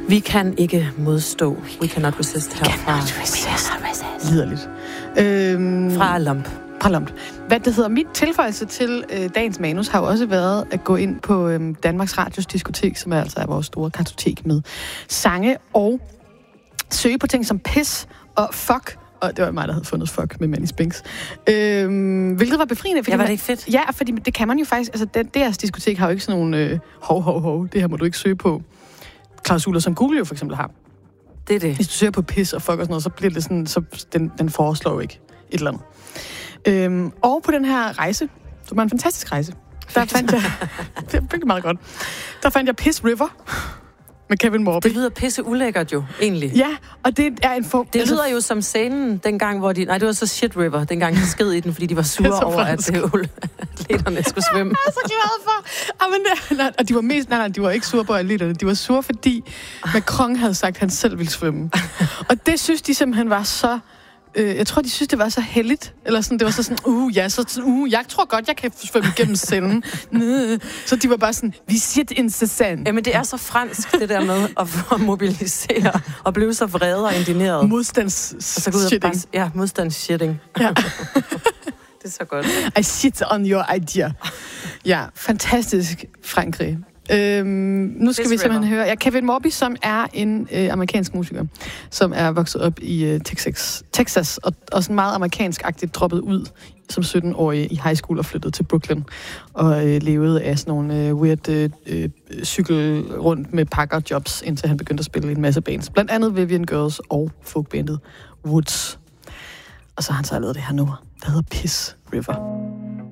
Vi kan ikke modstå. We cannot resist herfra. Liderligt. Fra Lump. Hvad det hedder, mit tilføjelse til dagens manus har jo også været at gå ind på Danmarks Radios diskotek, som altså er vores store kartotek med sange, og søge på ting som pis og fuck. Og det var mig, der havde fundet fuck med Manny Spinks. Hvilket var befriende. Fordi var det ikke fedt? Ja, fordi det kan man jo faktisk. Altså, deres diskotek har jo ikke sådan nogle hov. Det her må du ikke søge på. Klausuler, som Google jo for eksempel har. Det er det. Hvis du søger på pis og fuck og sådan noget, så bliver det sådan, så den foreslår jo ikke et eller andet. Og på den her rejse, som var en fantastisk rejse, der fandt jeg... det er virkelig meget godt. Der fandt jeg Piss River med Kevin Morby. Det lyder pisse ulækkert jo, egentlig. Ja, og det er en Det lyder jo som scenen dengang, hvor de... Nej, det var så Shit River, dengang de sked i den, fordi de var sure over, at atleterne skulle svømme. Jeg er så glad for. Og de var mest... Nej, de var ikke sure på atleterne. De var sure, fordi Macron havde sagt, at han selv ville svømme. Og det synes de simpelthen var så... jeg tror, de synes, det var så heldigt. Eller sådan, det var så sådan, jeg tror godt, jeg kan svømme gennem cellen. Så de var bare sådan, vi sit in Cézanne. Jamen, det er så fransk, det der med at mobilisere og blive så vrede og indigneret. Modstandsshitting. Ja, modstandsshitting. Ja. Det er så godt. I sit on your idea. Ja, fantastisk, Frankrig. Nu skal vi simpelthen høre Kevin Morby, som er en amerikansk musiker, som er vokset op i Texas og sådan meget amerikansk-agtigt droppet ud som 17-årig i high school og flyttet til Brooklyn og levede af sådan nogle weird cykel rundt med pakkerjobs, indtil han begyndte at spille i en masse bands. Blandt andet Vivian Girls og folkbandet Woods. Og så har han så lavet det her nummer, der hedder Piss River.